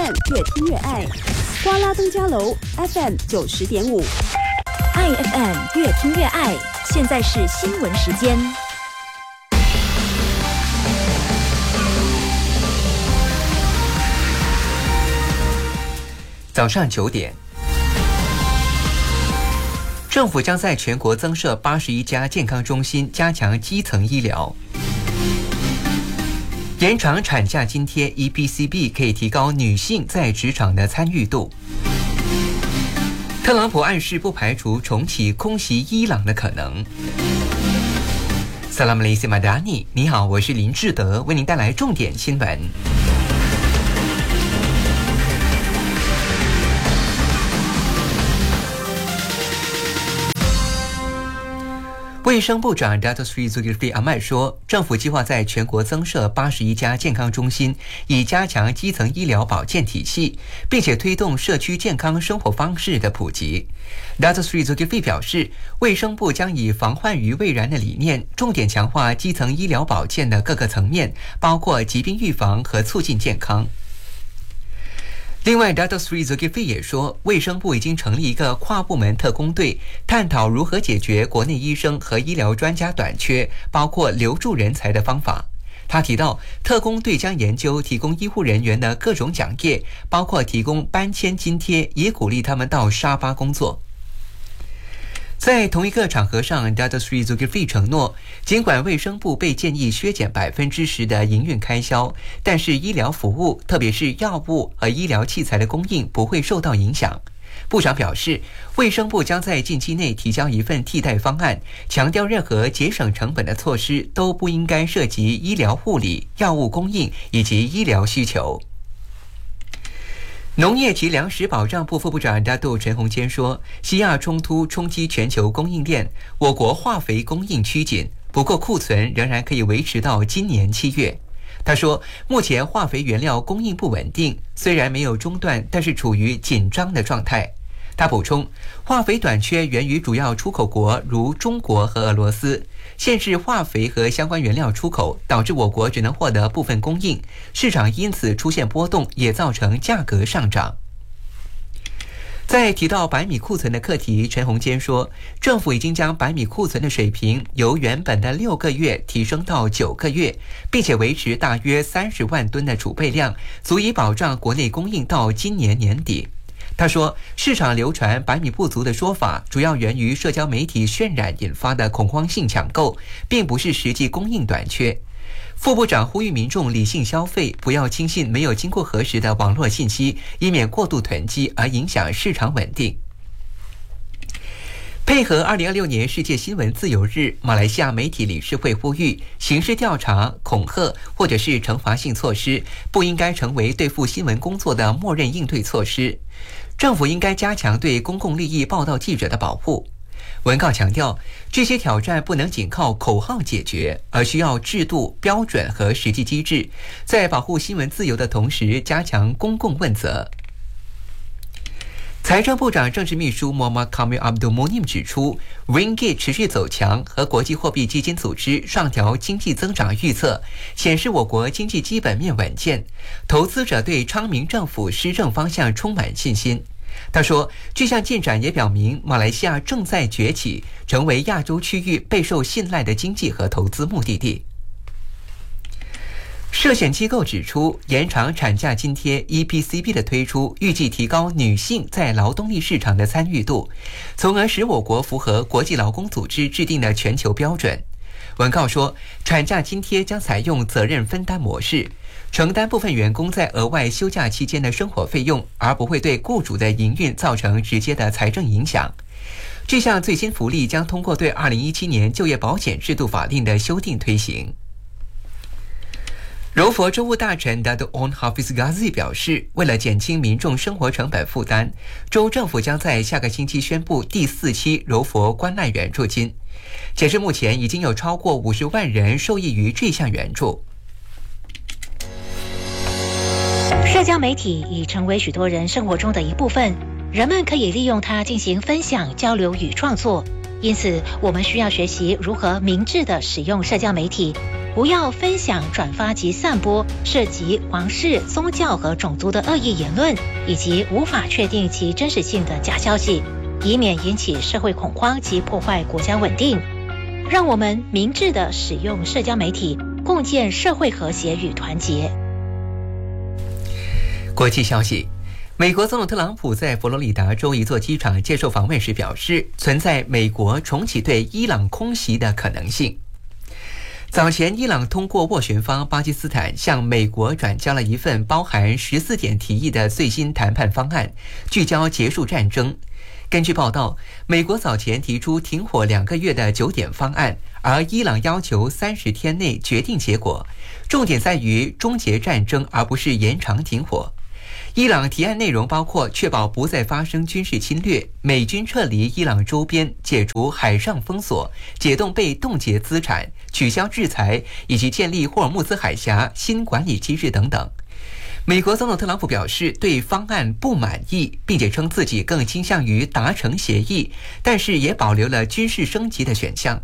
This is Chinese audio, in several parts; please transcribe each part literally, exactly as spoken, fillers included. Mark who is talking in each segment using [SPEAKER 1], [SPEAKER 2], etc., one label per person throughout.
[SPEAKER 1] M 越听越爱，瓜拉登嘉楼 F M 九十点五，
[SPEAKER 2] 爱 F M 越听越爱。现在是新闻时间。
[SPEAKER 3] 早上九点，政府将在全国增设八十一家健康中心，加强基层医疗。延长产假津贴 E P C B 可以提高女性在职场的参与度。特朗普暗示不排除重启空袭伊朗的可能。萨拉姆雷西马达尼，你好，我是林志德，为您带来重点新闻。卫生部长 Datuk Seri Zulkifli Ahmad 说，政府计划在全国增设八十一家健康中心，以加强基层医疗保健体系，并且推动社区健康生活方式的普及。Datuk Seri Zulkifli 表示，卫生部将以防患于未然的理念，重点强化基层医疗保健的各个层面，包括疾病预防和促进健康。另外 Datuk Seri Zulkifli 也说，卫生部已经成立一个跨部门特工队，探讨如何解决国内医生和医疗专家短缺，包括留住人才的方法。他提到，特工队将研究提供医护人员的各种奖业，包括提供搬迁津贴，也鼓励他们到沙巴工作。在同一个场合上 Datuk Seri Zulkifli 承诺，尽管卫生部被建议削减百分之十的营运开销，但是医疗服务，特别是药物和医疗器材的供应不会受到影响。部长表示，卫生部将在近期内提交一份替代方案，强调任何节省成本的措施都不应该涉及医疗护理、药物供应以及医疗需求。农业及粮食保障部副部长大杜陈宏坚说，西亚冲突冲击全球供应链，我国化肥供应趋紧，不过库存仍然可以维持到今年七月。他说，目前化肥原料供应不稳定，虽然没有中断，但是处于紧张的状态。他补充，化肥短缺源于主要出口国如中国和俄罗斯，限制化肥和相关原料出口，导致我国只能获得部分供应，市场因此出现波动，也造成价格上涨。在提到白米库存的课题，陈宏坚说，政府已经将白米库存的水平由原本的六个月提升到九个月，并且维持大约三十万吨的储备量，足以保障国内供应到今年年底。他说，市场流传白米不足的说法，主要源于社交媒体渲染引发的恐慌性抢购，并不是实际供应短缺。副部长呼吁民众理性消费，不要轻信没有经过核实的网络信息，以免过度囤积而影响市场稳定。配合二零二六年世界新闻自由日，马来西亚媒体理事会呼吁，刑事调查、恐吓或者是惩罚性措施不应该成为对付新闻工作的默认应对措施。政府应该加强对公共利益报道记者的保护。文告强调，这些挑战不能仅靠口号解决，而需要制度、标准和实际机制，在保护新闻自由的同时，加强公共问责。财政部长政治秘书 Muhammad Kamil Abdul Monim 指出， Ringgit 持续走强和国际货币基金组织上调经济增长预测，显示我国经济基本面稳健，投资者对昌明政府施政方向充满信心。他说，这项进展也表明马来西亚正在崛起，成为亚洲区域备受信赖的经济和投资目的地。涉险机构指出，延长产假津贴 E P C B 的推出，预计提高女性在劳动力市场的参与度，从而使我国符合国际劳工组织制定的全球标准。文告说，产假津贴将采用责任分担模式，承担部分员工在额外休假期间的生活费用，而不会对雇主的营运造成直接的财政影响。这项最新福利将通过对二零一七年就业保险制度法令的修订推行。柔佛州务大臣 Datuk Onn Hafiz Ghazi 表示，为了减轻民众生活成本负担，州政府将在下个星期宣布第四期柔佛关爱援助金。截至目前，已经有超过五十万人受益于这项援助。
[SPEAKER 2] 社交媒体已成为许多人生活中的一部分，人们可以利用它进行分享、交流与创作。因此，我们需要学习如何明智地使用社交媒体， 不要分享、转发及散播涉及皇室、宗教和种族的恶意言论，以及无法确定其真实性的假消息，以免引起社会恐慌及破坏国家稳定。让我们明智地使用社交媒体，共建社会和谐与团结。
[SPEAKER 3] 国际消息，美国总统特朗普在佛罗里达州一座机场接受访问时表示，存在美国重启对伊朗空袭的可能性。早前，伊朗通过斡旋方巴基斯坦向美国转交了一份包含十四点提议的最新谈判方案，聚焦结束战争。根据报道，美国早前提出停火两个月的九点方案，而伊朗要求三十天内决定结果，重点在于终结战争，而不是延长停火。伊朗提案内容包括确保不再发生军事侵略、美军撤离伊朗周边、解除海上封锁、解冻被冻结资产、取消制裁，以及建立霍尔木兹海峡新管理机制等等。美国总统特朗普表示对方案不满意，并且称自己更倾向于达成协议，但是也保留了军事升级的选项。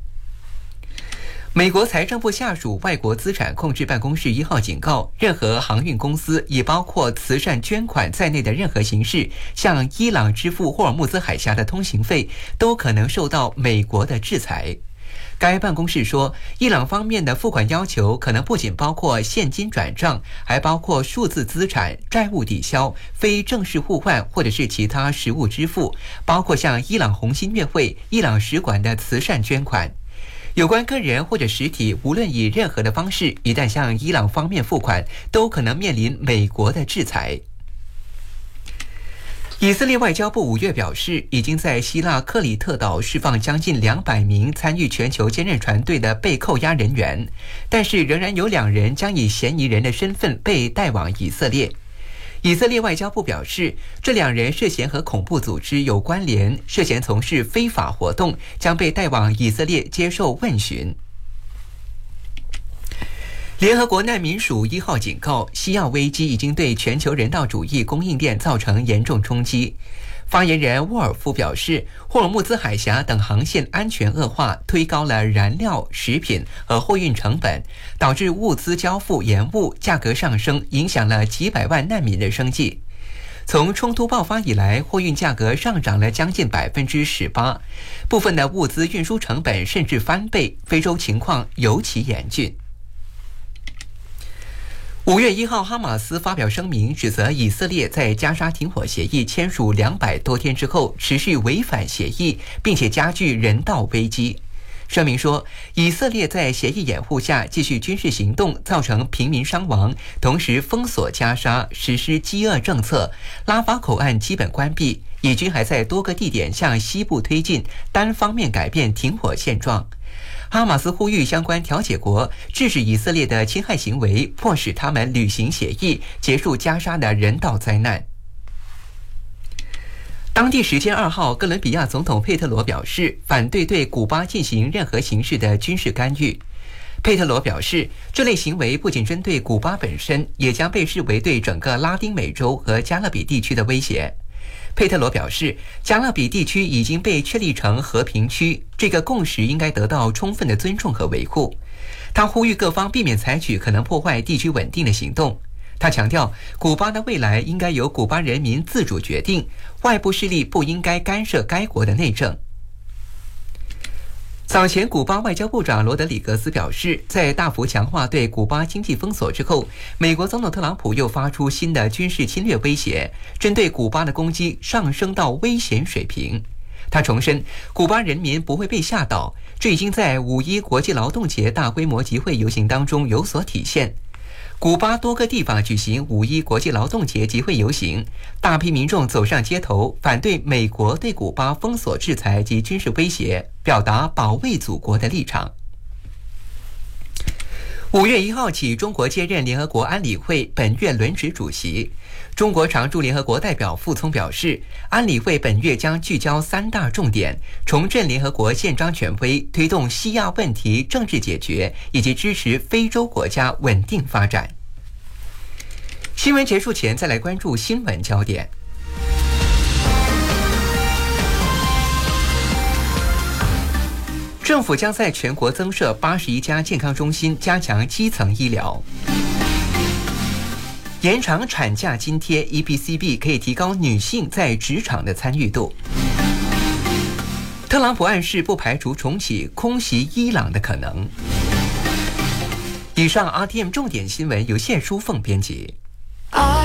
[SPEAKER 3] 美国财政部下属外国资产控制办公室一号警告，任何航运公司，也包括慈善捐款在内的任何形式向伊朗支付霍尔木兹海峡的通行费，都可能受到美国的制裁。该办公室说，伊朗方面的付款要求可能不仅包括现金转账，还包括数字资产、债务抵消、非正式互换或者是其他实物支付，包括向伊朗红新月会、伊朗使馆的慈善捐款。有关个人或者实体，无论以任何的方式，一旦向伊朗方面付款，都可能面临美国的制裁。以色列外交部五月表示，已经在希腊克里特岛释放将近两百名参与全球坚韧船队的被扣押人员，但是仍然有两人将以嫌疑人的身份被带往以色列。以色列外交部表示，这两人涉嫌和恐怖组织有关联，涉嫌从事非法活动，将被带往以色列接受问询。联合国难民署一号警告，西亚危机已经对全球人道主义供应链造成严重冲击。发言人沃尔夫表示，霍尔木兹海峡等航线安全恶化，推高了燃料、食品和货运成本，导致物资交付延误、价格上升，影响了几百万难民的生计。从冲突爆发以来，货运价格上涨了将近百分之十八，部分的物资运输成本甚至翻倍，非洲情况尤其严峻。五月一号，哈马斯发表声明，指责以色列在加沙停火协议签署两百多天之后，持续违反协议，并且加剧人道危机。声明说，以色列在协议掩护下继续军事行动，造成平民伤亡，同时封锁加沙，实施饥饿政策，拉法口岸基本关闭，以军还在多个地点向西部推进，单方面改变停火现状。哈马斯呼吁相关调解国制止以色列的侵害行为，迫使他们履行协议，结束加沙的人道灾难。当地时间二号，哥伦比亚总统佩特罗表示，反对对古巴进行任何形式的军事干预。佩特罗表示，这类行为不仅针对古巴本身，也将被视为对整个拉丁美洲和加勒比地区的威胁。佩特罗表示，加勒比地区已经被确立成和平区，这个共识应该得到充分的尊重和维护。他呼吁各方避免采取可能破坏地区稳定的行动。他强调，古巴的未来应该由古巴人民自主决定，外部势力不应该干涉该国的内政。早前，古巴外交部长罗德里格斯表示，在大幅强化对古巴经济封锁之后，美国总统特朗普又发出新的军事侵略威胁，针对古巴的攻击上升到危险水平。他重申，古巴人民不会被吓倒，这已经在五一国际劳动节大规模集会游行当中有所体现。古巴多个地方举行五一国际劳动节集会游行，大批民众走上街头，反对美国对古巴封锁制裁及军事威胁，表达保卫祖国的立场。五月一号起，中国接任联合国安理会本月轮值主席。中国常驻联合国代表傅聪表示，安理会本月将聚焦三大重点：重振联合国宪章权威，推动西亚问题政治解决，以及支持非洲国家稳定发展。新闻结束前，再来关注新闻焦点。 政府将在全国增设八十一家健康中心，加强基层医疗。延长产假津贴 E B C B 可以提高女性在职场的参与度。特朗普暗示不排除重启空袭伊朗的可能。以上 R T M 重点新闻由谢淑凤编辑。